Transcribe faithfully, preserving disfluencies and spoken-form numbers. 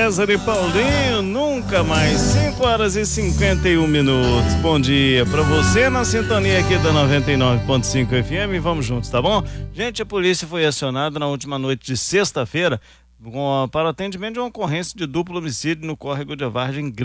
César e Paulinho, nunca mais, cinco horas e cinquenta e um minutos. Bom dia pra você na sintonia aqui da noventa e nove ponto cinco F M, vamos juntos, tá bom? Gente, a polícia foi acionada na última noite de sexta-feira para o atendimento de uma ocorrência de duplo homicídio no córrego de Vargem Grande.